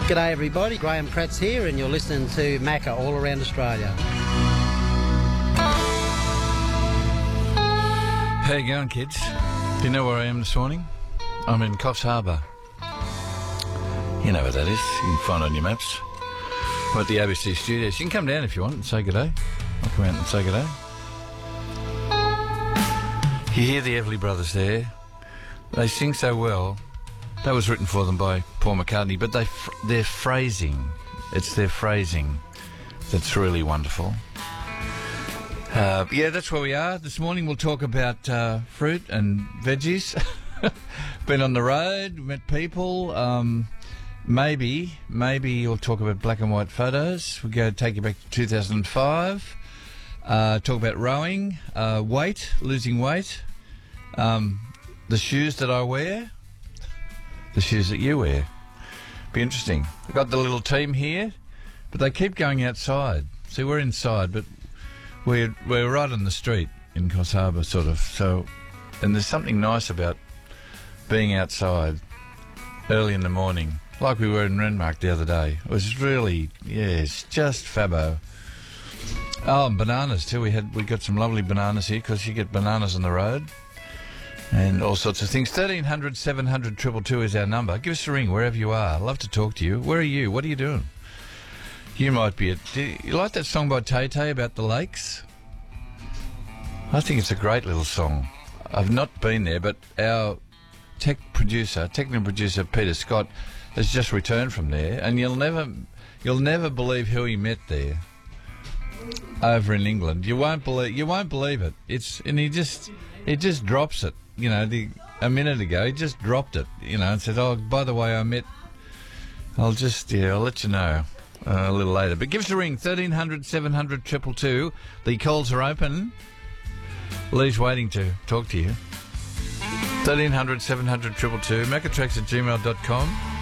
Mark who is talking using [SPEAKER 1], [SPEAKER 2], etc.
[SPEAKER 1] G'day everybody, Graham Kratz here and you're listening to Macca all around Australia.
[SPEAKER 2] How you going, kids? Do you know where I am this morning? I'm in Coffs Harbour. You know where that is. You can find it on your maps. I'm at the ABC studios. You can come down if you want and say good day. I'll come out and say good day. You hear the Everly Brothers there. They sing so well. That was written for them by Paul McCartney, but their phrasing, it's their phrasing that's really wonderful. Yeah, that's where we are. This morning we'll talk about fruit and veggies. Been on the road, met people. Maybe you'll talk about black and white photos. We'll go take you back to 2005. Talk about rowing, losing weight, the shoes that I wear, the shoes that you wear. Be interesting. We've got the little team here, but they keep going outside. See, we're inside, but we're right on the street in Coffs Harbour, sort of. So, and there's something nice about being outside early in the morning, like we were in Renmark the other day. It was really, it's just fabbo. Oh, and bananas too. We got some lovely bananas here because you get bananas on the road. And all sorts of things. 1300 700 222 is our number. Give us a ring wherever you are. I'd love to talk to you. Where are you? What are you doing? You might be do you like that song by Tay Tay about the lakes? I think it's a great little song. I've not been there, but our technical producer Peter Scott has just returned from there, and you'll never believe who he met there over in England. You won't believe it. He just drops it. You know, a minute ago, he just dropped it, and said, oh, by the way, I'll let you know a little later. But give us a ring, 1300 700 222. The calls are open. Lee's waiting to talk to you. 1300 700 222, macatracks@gmail.com.